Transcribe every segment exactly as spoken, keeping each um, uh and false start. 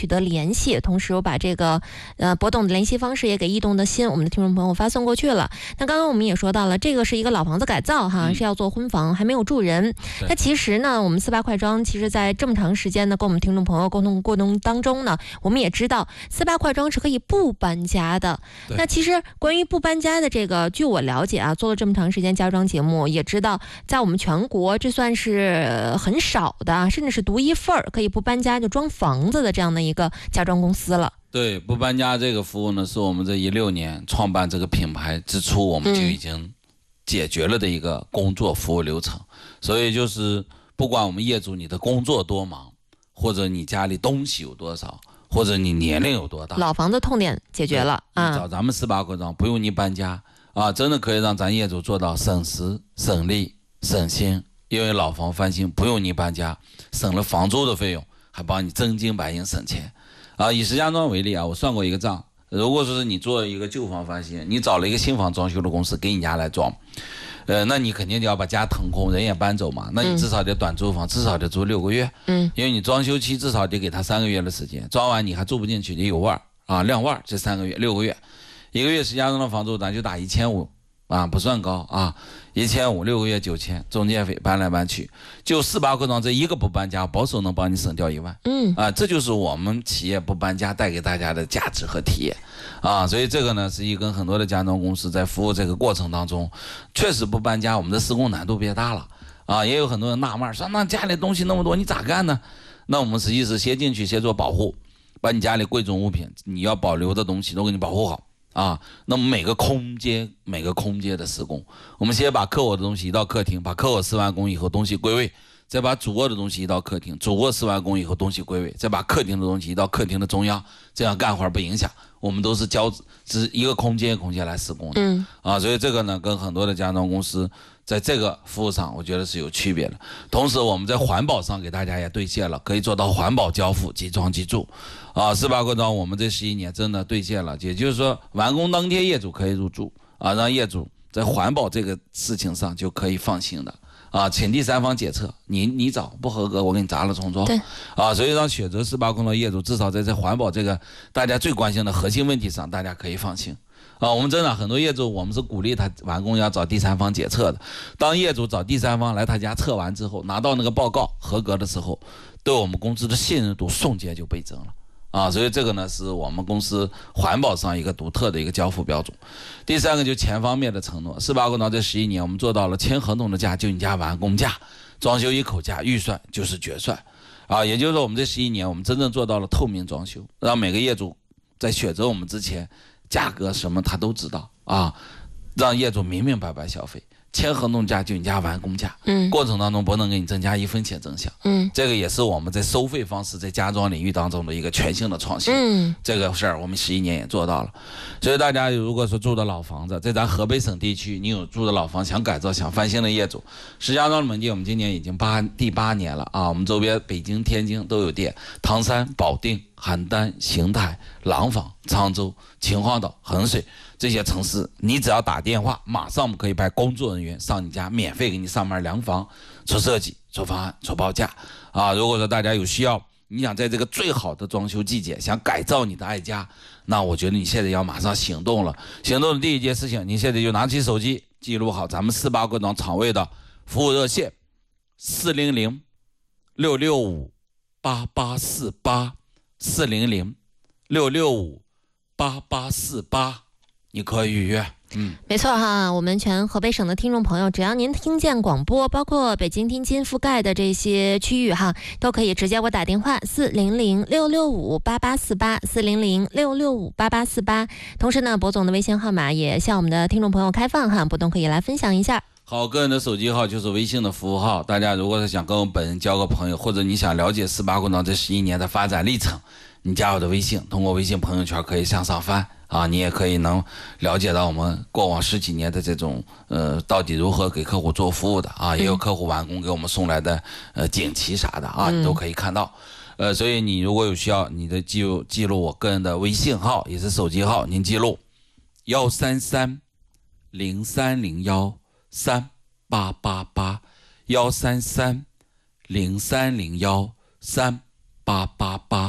取得联系。同时我把这个呃博董的联系方式也给易动的心我们的听众朋友发送过去了。那刚刚我们也说到了，这个是一个老房子改造哈，嗯、是要做婚房，还没有住人。那其实呢，我们四八快装其实在这么长时间呢，跟我们听众朋友沟通过程当中呢，我们也知道四八快装是可以不搬家的。那其实关于不搬家的这个，据我了解啊，做了这么长时间家装节目，也知道在我们全国这算是很少的，甚至是独一份儿可以不搬家就装房子的这样的一个家装公司了。 对，不搬家这个服务呢，是我们这一六年创办这个品牌之初，我们就已经解决了的一个工作服务流程。嗯、所以就是不管我们业主你的工作多忙，或者你家里东西有多少，或者你年龄有多大， 老房子痛点解决了啊！ 找咱们四八快装，不用你搬家啊，真的可以让咱业主做到省时、省力、省心。因为老房翻新不用你搬家，省了房租的费用，还帮你真金白银省钱。啊，以石家庄为例啊，我算过一个账，如果说是你做一个旧房翻新，你找了一个新房装修的公司给你家来装，呃，那你肯定就要把家腾空，人也搬走嘛，那你至少得短租房，嗯、至少得租六个月，嗯，因为你装修期至少得给他三个月的时间，装完你还住不进去，得有味儿啊，晾味儿，这三个月六个月，一个月石家庄的房租咱就打一千五啊，不算高啊，一千五六个月九千，中介费搬来搬去，就四八快装这一个不搬家，保守能帮你省掉一万。嗯啊，这就是我们企业不搬家带给大家的价值和体验啊，所以这个呢，实际跟很多的家装公司在服务这个过程当中，确实不搬家，我们的施工难度变大了啊，也有很多人纳闷说，那家里东西那么多，你咋干呢？那我们实际是先进去先做保护，把你家里贵重物品你要保留的东西都给你保护好。啊，那么每个空间每个空间的施工，我们先把客卧的东西移到客厅，把客卧施完工以后东西归位，再把主卧的东西移到客厅，主卧施完工以后东西归位，再把客厅的东西移到客厅的中央，这样干活不影响。我们都是交织一个空间空间来施工的，嗯啊，所以这个呢跟很多的家装公司在这个服务上我觉得是有区别的。同时我们在环保上给大家也兑现了，可以做到环保交付即装即住啊。四八快装我们这十一年真的兑现了，也就是说完工当天业主可以入住啊，让业主在环保这个事情上就可以放心的啊，请第三方检测，你你找不合格，我给你砸了重装。对，啊，所以让选择四八快装业主至少在这环保这个大家最关心的核心问题上，大家可以放心。啊，我们真的很多业主，我们是鼓励他完工要找第三方检测的。当业主找第三方来他家测完之后，拿到那个报告合格的时候，对我们公司的信任度瞬间就倍增了。啊，所以这个呢是我们公司环保上一个独特的一个交付标准。第三个就钱方面的承诺，四八快装这十一年我们做到了签合同的价就你家完工价，装修一口价，预算就是决算。啊，也就是说我们这十一年我们真正做到了透明装修，让每个业主在选择我们之前，价格什么他都知道啊，让业主明明白白消费。签合同价就你家完工价，嗯，过程当中不能给你增加一分钱增项，嗯，这个也是我们在收费方式在家装领域当中的一个全新的创新，嗯，这个事儿我们十一年也做到了。所以大家如果说住的老房子，在咱河北省地区，你有住的老房想改造想翻新的业主，石家庄的门店我们今年已经八第八年了啊，我们周边北京、天津都有店，唐山、保定、邯郸、邢台、廊坊、沧州、秦皇岛、衡水。这些城市你只要打电话，马上我们可以派工作人员上你家，免费给你上门量房、出设计、出方案、出报价啊！如果说大家有需要，你想在这个最好的装修季节想改造你的爱家，那我觉得你现在要马上行动了。行动的第一件事情，你现在就拿起手机记录好咱们四八快装厂位的服务热线四零零六六五八八四八四零零六六五八八四八。你可以预约，嗯， 没错哈。我们全河北省的听众朋友，只要您听见广播，包括北京、天津覆盖的这些区域哈，都可以直接给我打电话四零零六六五八八四八四零零六六五八八四八。同时呢，博总的微信号码也向我们的听众朋友开放哈，博总可以来分享一下。 好，个人的手机号就是微信的服务号。大家如果是想跟我本人交个朋友，或者你想了解四八快装这十一年的发展历程，你加我的微信，通过微信朋友圈可以向上翻。啊，你也可以能了解到我们过往十几年的这种呃，到底如何给客户做服务的啊，也有客户完工给我们送来的呃锦旗啥的啊，你都可以看到。呃，所以你如果有需要，你的记录记录我个人的微信号也是手机号，您记录幺三三零三零幺三八八八幺三三零三零幺三八八八。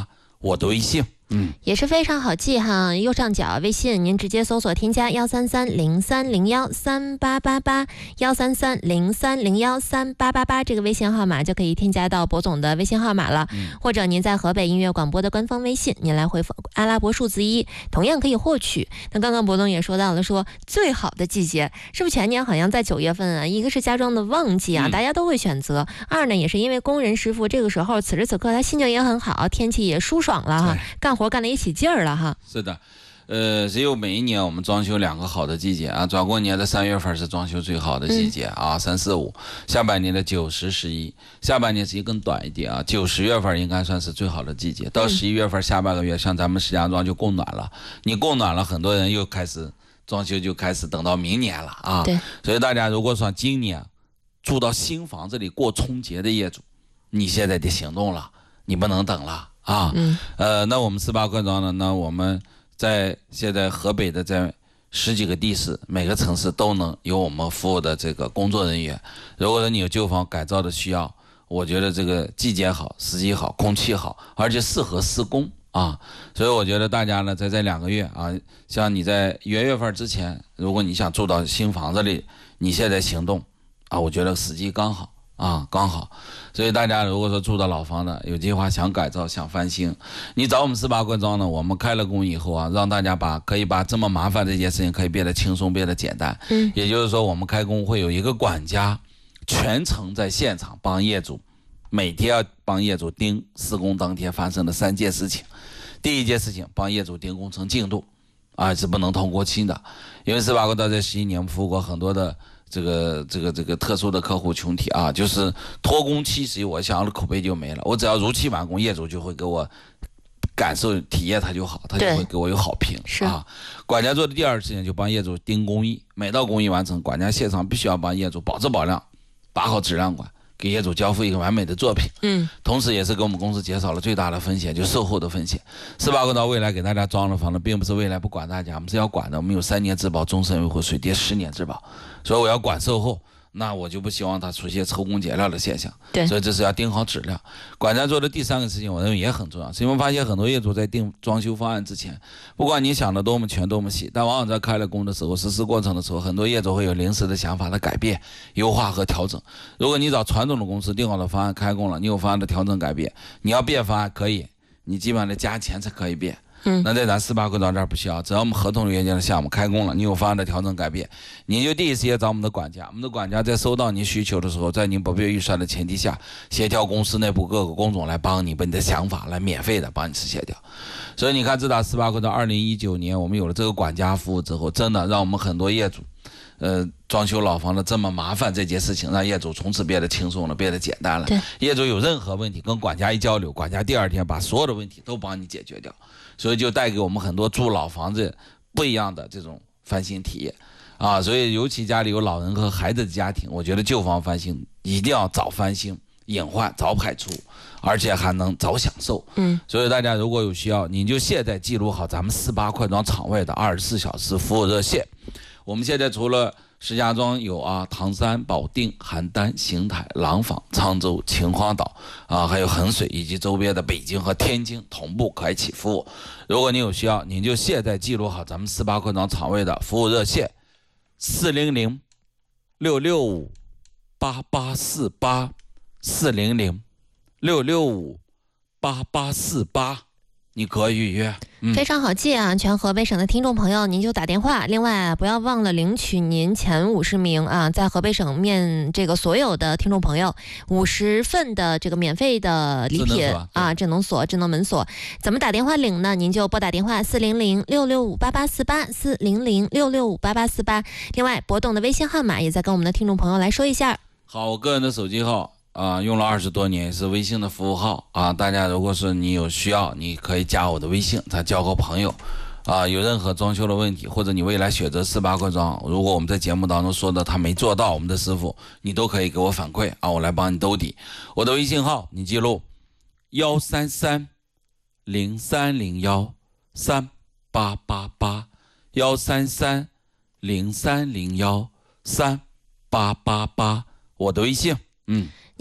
我的微信。嗯， 也是非常好记哈，右上角微信您直接搜索添加幺三三零三零幺三八八八幺三三零三零幺三八八八这个微信号码就可以添加到博总的微信号码了， 嗯、 或者您在河北音乐广播的官方微信，您来回复阿拉伯数字一，同样可以获取。那刚刚博总也说到了，说最好的季节是不是全年好像在九月份啊？一个是家装的旺季啊， 嗯、 大家都会选择；二呢，也是因为工人师傅这个时候此时此刻他心情也很好，天气也舒爽了哈，干活干得一起劲儿了哈。 是的，呃，只有每一年我们装修两个好的季节啊，转过年的三月份是装修最好的季节啊，三四五，下半年的九十十一，下半年时间更短一点啊，九十月份应该算是最好的季节，到十一月份下半个月，像咱们石家庄就供暖了，你供暖了，很多人又开始装修就开始等到明年了啊。 对， 所以大家如果说今年住到新房子里过春节的业主，你现在得行动了，你不能等了啊。 嗯， 呃，那我们四八快装呢，那我们在现在河北的在十几个地市，每个城市都能有我们服务的这个工作人员。如果说你有旧房改造的需要，我觉得这个季节好，时机好，空气好，而且适合施工啊。所以我觉得大家呢，在这两个月啊，像你在元月份之前，如果你想住到新房子里，你现在行动啊，我觉得时机刚好。啊，刚好，所以大家如果说住到老房的，有计划想改造、想翻新，你找我们四八快装呢，我们开了工以后啊，让大家把可以把这么麻烦这件事情可以变得轻松、变得简单。 嗯， 也就是说，我们开工会有一个管家，全程在现场帮业主，每天要帮业主盯施工当天发生的三件事情。第一件事情，帮业主盯工程进度，啊是不能通过期的，因为四八快装在十一年服务过很多的。这个这个这个特殊的客户群体啊，就是拖工期时，我想要的口碑就没了。我只要如期完工，业主就会给我感受体验，他就好，他就会给我有好评啊。管家做的第二事情就帮业主盯工艺，每到工艺完成，管家现场必须要帮业主保质保量，把好质量管，给业主交付一个完美的作品。 嗯， 同时也是给我们公司减少了最大的风险，就是售后的风险。四八快装未来给大家装了房子，并不是未来不管大家，我们是要管的。我们有三年质保，终身维护，水电十年质保。所以我要管售后，那我就不希望它出现抽工减料的现象。 对， 所以这是要盯好质量。管家做的第三个事情，我认为也很重要，是因为发现很多业主在定装修方案之前，不管你想的多么全多么细，但往往在开了工的时候，实施过程的时候，很多业主会有临时的想法的改变、优化和调整。如果你找传统的公司定好的方案开工了，你有方案的调整改变，你要变方案可以，你基本上得加钱才可以变。 嗯， 那在咱四八快装这儿不需要，只要我们合同约定的项目开工了，你有方案的调整改变，你就第一时间找我们的管家，我们的管家在收到您需求的时候，在您不变预算的前提下，协调公司内部各个工种来帮你把你的想法来免费的帮你去协调。所以你看，自打四八快装二零一九年我们有了这个管家服务之后，真的让我们很多业主呃，装修老房的这么麻烦这件事情，让业主从此变得轻松了，变得简单了。 对， 业主有任何问题跟管家一交流，管家第二天把所有的问题都帮你解决掉，所以就带给我们很多住老房子不一样的这种翻新体验啊。所以尤其家里有老人和孩子的家庭，我觉得旧房翻新一定要早翻新、隐患早排除，而且还能早享受。 嗯， 所以大家如果有需要，你就现在记录好咱们四八快装场外的二十四小时服务热线。我们现在除了石家庄有啊，唐山、保定、邯郸、邢台、廊坊、沧州、秦皇岛啊，还有衡水以及周边的北京和天津同步开启服务。如果你有需要，您就现在记录好咱们四八快装场位的服务热线：四零零六六五八八四八，四零零六六五八八四八，你可以预约。嗯、 非常好记啊！全河北省的听众朋友，您就打电话。另外，不要忘了领取您前五十名啊，在河北省面这个所有的听众朋友五十份的这个免费的礼品啊，智能锁、智能门锁。怎么打电话领呢？您就拨打电话四零零六六五八八四八，四零零六六五八八四八。另外，博动的微信号码也再跟我们的听众朋友来说一下。 好，我个人的手机号。啊、呃，用了二十多年，是微信的服务号啊。大家如果是你有需要，你可以加我的微信，咱交个朋友啊。有任何装修的问题，或者你未来选择四八快装，如果我们在节目当中说的他没做到，我们的师傅，你都可以给我反馈啊，我来帮你兜底。我的微信号你记录：幺三三零三零幺三八八八，幺三三零三零幺三八八八，我的微信，嗯。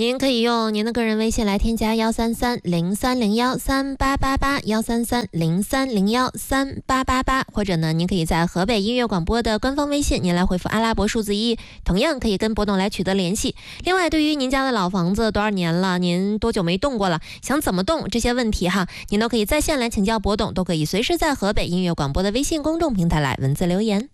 您可以用您的个人微信来添加幺三三零三零幺三八八八幺三三零三零幺三八八八，或者呢，您可以在河北音乐广播的官方微信，您来回复阿拉伯数字一，同样可以跟博董来取得联系。另外，对于您家的老房子多少年了，您多久没动过了，想怎么动这些问题哈，您都可以在线来请教博董，都可以随时在河北音乐广播的微信公众平台来文字留言。